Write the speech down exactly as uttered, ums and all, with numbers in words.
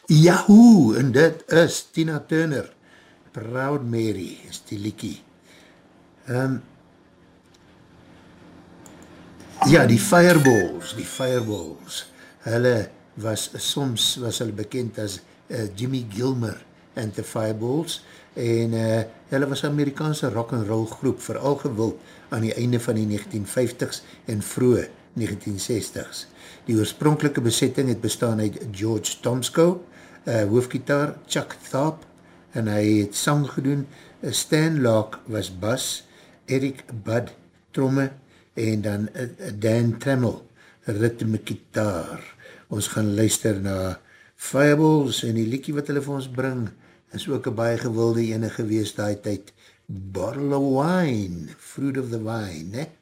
Yahoo, en dit is Tina Turner. Proud Mary is die liekie. Um, ja, die Fireballs, die Fireballs. Hulle was, soms was hulle bekend as uh, Jimmy Gilmer and the Fireballs, en uh, hulle was Amerikaanse rock and roll groep, vooral gewild aan die einde van die negentien vyftigs en vroege negentien sestig's. Die oorspronkelike besetting het bestaan uit George Tomsko, uh, hoofgitaar Chuck Tharp, en hy het sang gedoen. Stan Locke was bas, Eric Budd tromme, en dan uh, Dan Trammell ritme gitaar. Ons gaan luister na Fireballs, en die liekie wat hulle vir ons bring is ook een baie gewilde ene gewees daai tyd, Bottle of Wine, Fruit of the Vine, ne?